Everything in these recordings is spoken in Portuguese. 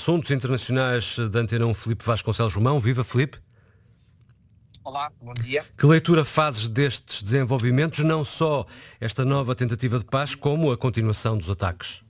Assuntos Internacionais da Antena 1, Filipe Vasconcelos Romão. Viva, Filipe. Olá, bom dia. Que leitura fazes destes desenvolvimentos, não só esta nova tentativa de paz, como a continuação dos ataques?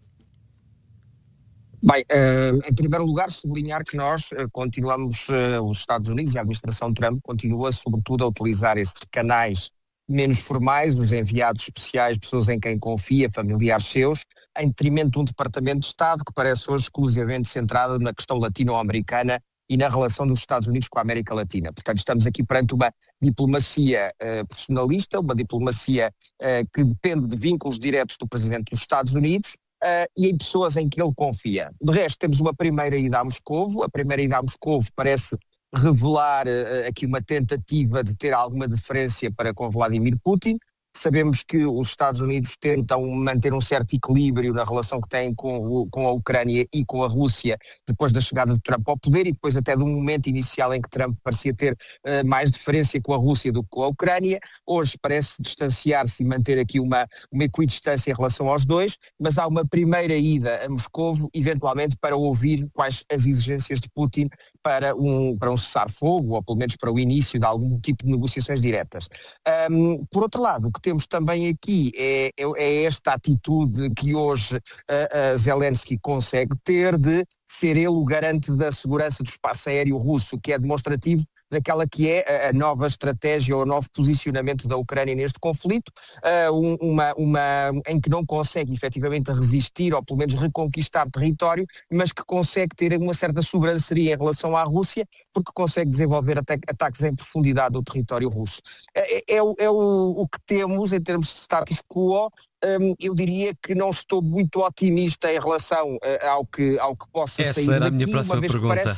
Bem, em primeiro lugar, sublinhar que nós continuamos, os Estados Unidos e a administração Trump continua sobretudo a utilizar esses canais menos formais, os enviados especiais, pessoas em quem confia, familiares seus, em detrimento de um Departamento de Estado que parece hoje exclusivamente centrado na questão latino-americana e na relação dos Estados Unidos com a América Latina. Portanto, estamos aqui perante uma diplomacia personalista, uma diplomacia que depende de vínculos diretos do Presidente dos Estados Unidos e em pessoas em que ele confia. De resto, temos uma primeira ida a Moscovo. A primeira ida a Moscovo parece revelar aqui uma tentativa de ter alguma deferência para com Vladimir Putin. Sabemos que os Estados Unidos tentam manter um certo equilíbrio na relação que têm com a Ucrânia e com a Rússia depois da chegada de Trump ao poder e depois até de um momento inicial em que Trump parecia ter mais deferência com a Rússia do que com a Ucrânia. Hoje parece distanciar-se e manter aqui uma equidistância em relação aos dois, mas há uma primeira ida a Moscovo, eventualmente para ouvir quais as exigências de Putin para um cessar-fogo, ou pelo menos para o início de algum tipo de negociações diretas. Por outro lado, o que temos também aqui é esta atitude que hoje Zelensky consegue ter de ser ele o garante da segurança do espaço aéreo russo, que é demonstrativo daquela que é a nova estratégia ou o novo posicionamento da Ucrânia neste conflito, em que não consegue efetivamente resistir ou pelo menos reconquistar território, mas que consegue ter uma certa sobranceria em relação à Rússia, porque consegue desenvolver ataques em profundidade do território russo. É o que temos em termos de status quo. Eu diria que não estou muito otimista em relação ao que possa sair daqui. Essa era a minha próxima pergunta.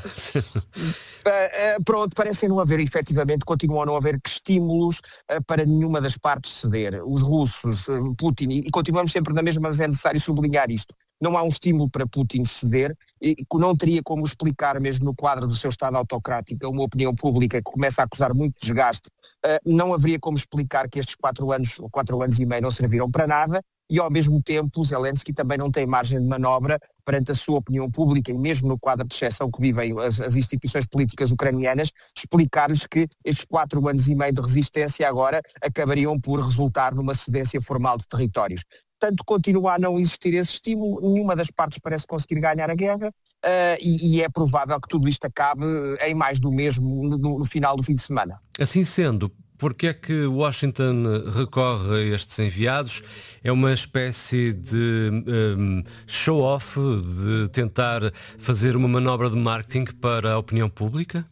Parece não haver, efetivamente, continuam a não haver estímulos para nenhuma das partes ceder. Os russos, Putin, e continuamos sempre na mesma, mas é necessário sublinhar isto, não há um estímulo para Putin ceder, e não teria como explicar, mesmo no quadro do seu Estado autocrático, uma opinião pública que começa a acusar muito desgaste, não haveria como explicar que estes 4 anos e meio não serviram para nada, e ao mesmo tempo Zelensky também não tem margem de manobra perante a sua opinião pública e mesmo no quadro de exceção que vivem as instituições políticas ucranianas, explicar-lhes que estes 4 anos e meio de resistência agora acabariam por resultar numa cedência formal de territórios. Portanto, continua a não existir esse estímulo, nenhuma das partes parece conseguir ganhar a guerra e é provável que tudo isto acabe em mais do mesmo no final do fim de semana. Assim sendo, porque é que Washington recorre a estes enviados? É uma espécie de show-off, de tentar fazer uma manobra de marketing para a opinião pública?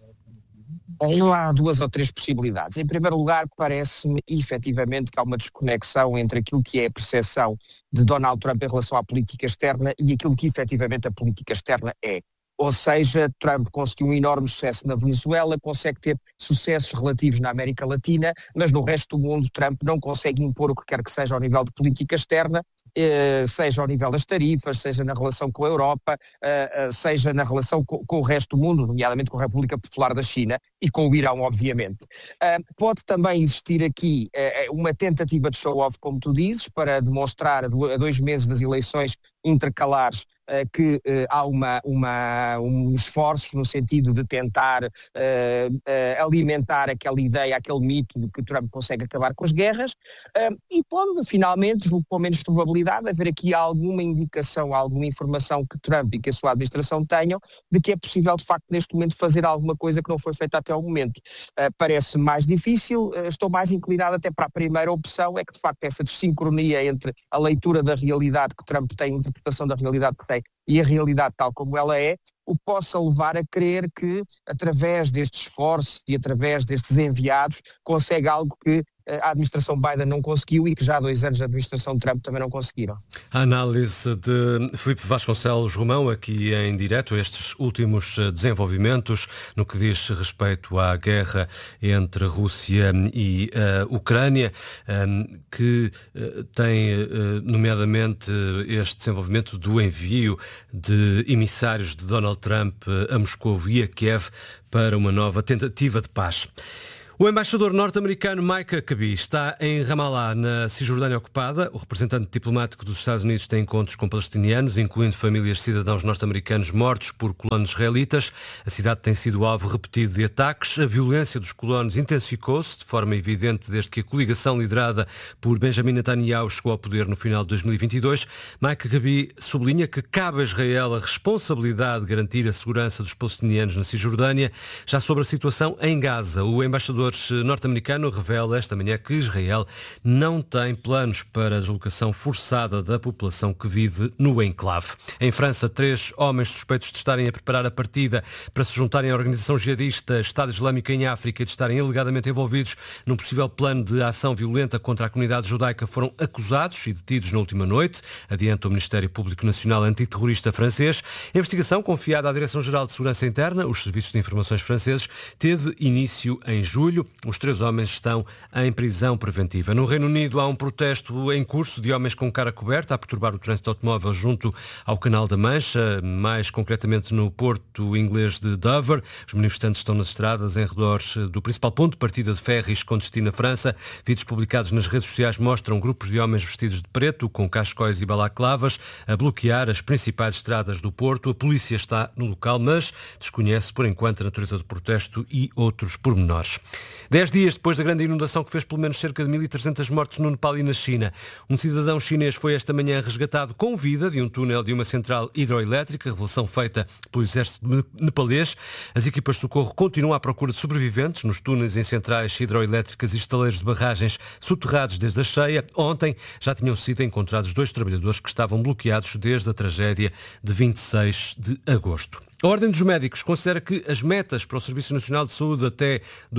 Há 2 ou 3 possibilidades. Em primeiro lugar, parece-me efetivamente que há uma desconexão entre aquilo que é a percepção de Donald Trump em relação à política externa e aquilo que efetivamente a política externa é. Ou seja, Trump conseguiu um enorme sucesso na Venezuela, consegue ter sucessos relativos na América Latina, mas no resto do mundo Trump não consegue impor o que quer que seja ao nível de política externa, seja ao nível das tarifas, seja na relação com a Europa, seja na relação com o resto do mundo, nomeadamente com a República Popular da China e com o Irão, obviamente. Pode também existir aqui uma tentativa de show-off, como tu dizes, para demonstrar a 2 meses das eleições intercalares que há um esforço no sentido de tentar alimentar aquela ideia, aquele mito de que Trump consegue acabar com as guerras, e pode finalmente, julgo com menos probabilidade, haver aqui alguma indicação, alguma informação que Trump e que a sua administração tenham de que é possível de facto neste momento fazer alguma coisa que não foi feita até ao momento. Parece mais difícil, estou mais inclinado até para a primeira opção, é que de facto essa desincronia entre a leitura da realidade que Trump tem, a interpretação da realidade que tem e a realidade tal como ela é, o possa levar a crer que, através destes esforços e através destes enviados, consegue algo que a administração Biden não conseguiu e que já há 2 anos a administração Trump também não conseguiram. A análise de Filipe Vasconcelos Romão, aqui em direto, estes últimos desenvolvimentos no que diz respeito à guerra entre Rússia e Ucrânia, que tem nomeadamente este desenvolvimento do envio de emissários de Donald Trump a Moscou e a Kiev para uma nova tentativa de paz. O embaixador norte-americano Mike Huckabee está em Ramallah, na Cisjordânia ocupada. O representante diplomático dos Estados Unidos tem encontros com palestinianos, incluindo famílias de cidadãos norte-americanos mortos por colonos israelitas. A cidade tem sido alvo repetido de ataques. A violência dos colonos intensificou-se de forma evidente desde que a coligação liderada por Benjamin Netanyahu chegou ao poder no final de 2022. Mike Huckabee sublinha que cabe a Israel a responsabilidade de garantir a segurança dos palestinianos na Cisjordânia. Já sobre a situação em Gaza, o embaixador norte-americano revela esta manhã que Israel não tem planos para a deslocação forçada da população que vive no enclave. Em França, 3 homens suspeitos de estarem a preparar a partida para se juntarem à organização jihadista Estado Islâmico em África e de estarem alegadamente envolvidos num possível plano de ação violenta contra a comunidade judaica foram acusados e detidos na última noite, adianta o Ministério Público Nacional Antiterrorista francês. A investigação, confiada à Direção-Geral de Segurança Interna, os serviços de informações franceses, teve início em julho. Os 3 homens estão em prisão preventiva. No Reino Unido há um protesto em curso de homens com cara coberta a perturbar o trânsito automóvel junto ao Canal da Mancha, mais concretamente no porto inglês de Dover. Os manifestantes estão nas estradas em redor do principal ponto de partida de ferries com destino à França. Vídeos publicados nas redes sociais mostram grupos de homens vestidos de preto, com cascóis e balaclavas, a bloquear as principais estradas do porto. A polícia está no local, mas desconhece por enquanto a natureza do protesto e outros pormenores. 10 dias depois da grande inundação que fez pelo menos cerca de 1.300 mortes no Nepal e na China, um cidadão chinês foi esta manhã resgatado com vida de um túnel de uma central hidroelétrica, revelação feita pelo exército nepalês. As equipas de socorro continuam à procura de sobreviventes nos túneis em centrais hidroelétricas e estaleiros de barragens soterrados desde a cheia. Ontem já tinham sido encontrados 2 trabalhadores que estavam bloqueados desde a tragédia de 26 de agosto. A Ordem dos Médicos considera que as metas para o Serviço Nacional de Saúde até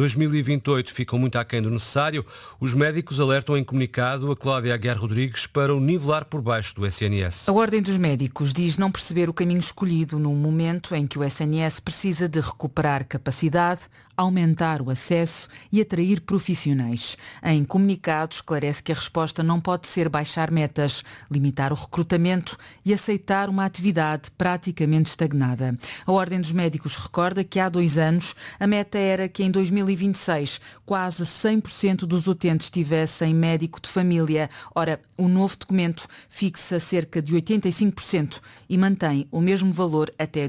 2028 ficam muito aquém do necessário. Os médicos alertam em comunicado a Cláudia Aguiar Rodrigues para o nivelar por baixo do SNS. A Ordem dos Médicos diz não perceber o caminho escolhido num momento em que o SNS precisa de recuperar capacidade, aumentar o acesso e atrair profissionais. Em comunicado, esclarece que a resposta não pode ser baixar metas, limitar o recrutamento e aceitar uma atividade praticamente estagnada. A Ordem dos Médicos recorda que há 2 anos a meta era que em 2026 quase 100% dos utentes tivessem médico de família. Ora, o novo documento fixa cerca de 85% e mantém o mesmo valor até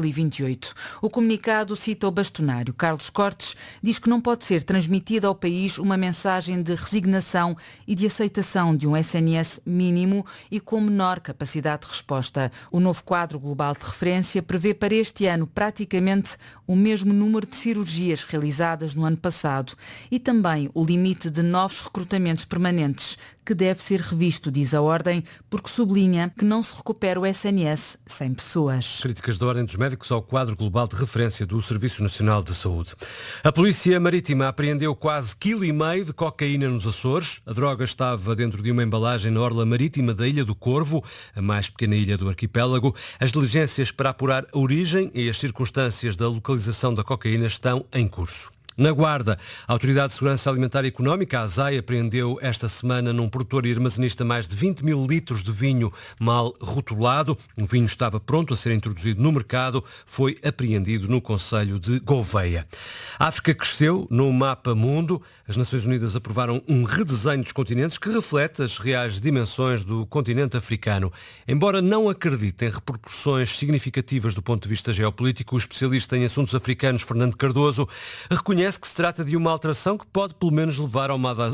2028. O comunicado cita o bastonário Carlos Cortes, diz que não pode ser transmitida ao país uma mensagem de resignação e de aceitação de um SNS mínimo e com menor capacidade de resposta. O novo quadro global de referência prevê para este ano praticamente o mesmo número de cirurgias realizadas no ano passado e também o limite de novos recrutamentos permanentes, que deve ser revisto, diz a Ordem, porque sublinha que não se recupera o SNS sem pessoas. Críticas da Ordem dos Médicos ao quadro global de referência do Serviço Nacional de Saúde. A Polícia Marítima apreendeu quase 1,5 kg de cocaína nos Açores. A droga estava dentro de uma embalagem na orla marítima da Ilha do Corvo, a mais pequena ilha do arquipélago. As diligências para apurar a origem e as circunstâncias da localização da cocaína estão em curso. Na Guarda, a Autoridade de Segurança Alimentar e Económica, a ASAI, apreendeu esta semana num produtor e armazenista mais de 20 mil litros de vinho mal rotulado. O vinho estava pronto a ser introduzido no mercado, foi apreendido no concelho de Gouveia. A África cresceu no mapa mundo. As Nações Unidas aprovaram um redesenho dos continentes que reflete as reais dimensões do continente africano. Embora não acredite em repercussões significativas do ponto de vista geopolítico, o especialista em assuntos africanos Fernando Cardoso reconhece que se trata de uma alteração que pode pelo menos levar a uma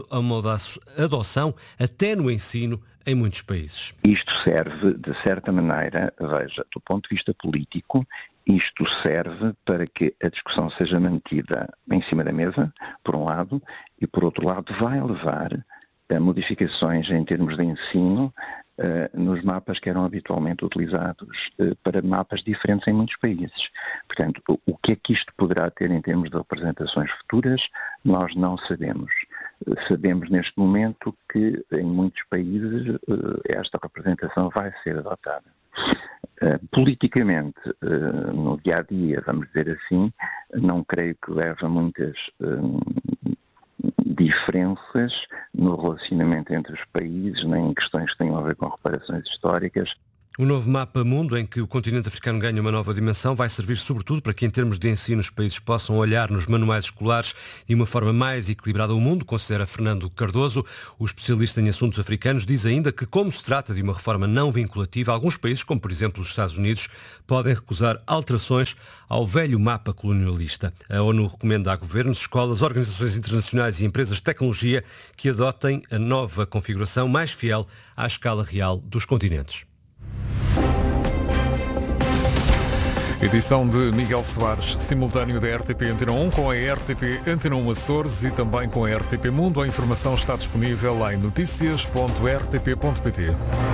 adoção até no ensino em muitos países. Isto serve, de certa maneira, veja, do ponto de vista político, isto serve para que a discussão seja mantida em cima da mesa, por um lado, e por outro lado vai levar a modificações em termos de ensino nos mapas que eram habitualmente utilizados para mapas diferentes em muitos países. Portanto, o que é que isto poderá ter em termos de representações futuras, nós não sabemos. Sabemos neste momento que em muitos países esta representação vai ser adotada. Politicamente, no dia-a-dia, vamos dizer assim, não creio que leve a muitas diferenças no relacionamento entre os países, nem em questões que tenham a ver com reparações históricas. O novo mapa mundo, em que o continente africano ganha uma nova dimensão, vai servir sobretudo para que, em termos de ensino, os países possam olhar nos manuais escolares de uma forma mais equilibrada ao mundo, considera Fernando Cardoso. O especialista em assuntos africanos diz ainda que, como se trata de uma reforma não vinculativa, alguns países, como por exemplo os Estados Unidos, podem recusar alterações ao velho mapa colonialista. A ONU recomenda a governos, escolas, organizações internacionais e empresas de tecnologia que adotem a nova configuração mais fiel à escala real dos continentes. Edição de Miguel Soares, simultâneo da RTP Antena 1 com a RTP Antena 1 Açores e também com a RTP Mundo. A informação está disponível em noticias.rtp.pt.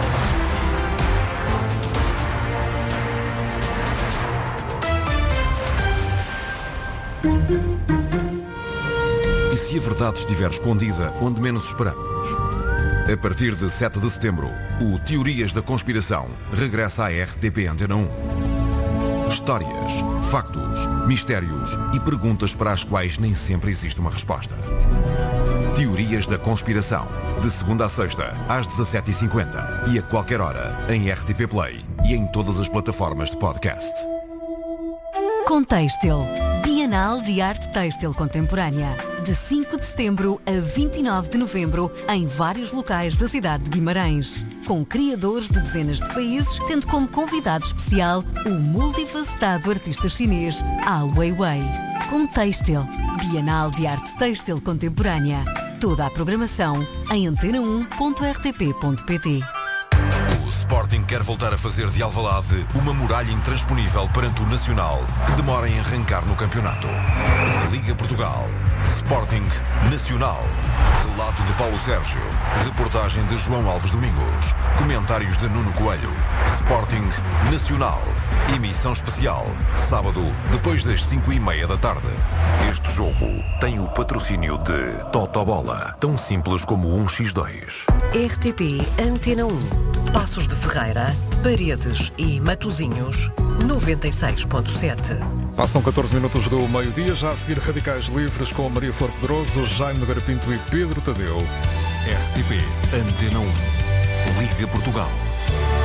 E se a verdade estiver escondida onde menos esperamos? A partir de 7 de setembro, o Teorias da Conspiração regressa à RTP Antena 1. Histórias, factos, mistérios e perguntas para as quais nem sempre existe uma resposta. Teorias da Conspiração, de segunda a sexta, às 17h50 e a qualquer hora, em RTP Play e em todas as plataformas de podcast. Contextil, Bienal de Arte Têxtil Contemporânea, de 5 de setembro a 29 de novembro, em vários locais da cidade de Guimarães, com criadores de dezenas de países, tendo como convidado especial o multifacetado artista chinês Ai Weiwei. Contextil, Bienal de Arte Têxtil Contemporânea. Toda a programação em antena1.rtp.pt. O Sporting quer voltar a fazer de Alvalade uma muralha intransponível perante o Nacional, que demora em arrancar no campeonato. Liga Portugal. Sporting Nacional. Relato de Paulo Sérgio. Reportagem de João Alves Domingos. Comentários de Nuno Coelho. Sporting Nacional. Emissão especial. Sábado, depois das 5h30 da tarde. Este jogo tem o patrocínio de Totobola. Tão simples como 1x2. RTP Antena 1. Passos de Ferreira, Paredes e Matosinhos, 96.7. Passam 14 minutos do meio-dia, já a seguir Radicais Livres com Maria Flor Pedroso, Jaime Nogueira Pinto e Pedro Tadeu. RTP Antena 1. Liga Portugal.